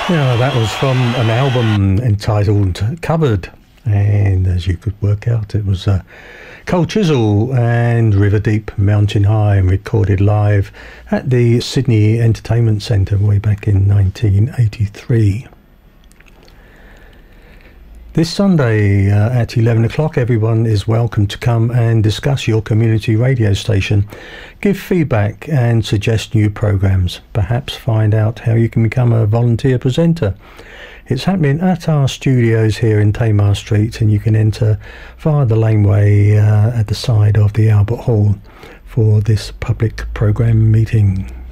Yeah, that was from an album entitled Covered, and as you could work out, it was Cold Chisel and River Deep Mountain High, and recorded live at the Sydney Entertainment Centre way back in 1983. This Sunday at 11 o'clock, everyone is welcome to come and discuss your community radio station, give feedback and suggest new programmes, perhaps find out how you can become a volunteer presenter. It's happening at our studios here in Tamar Street, and you can enter via the laneway at the side of the Albert Hall for this public programme meeting.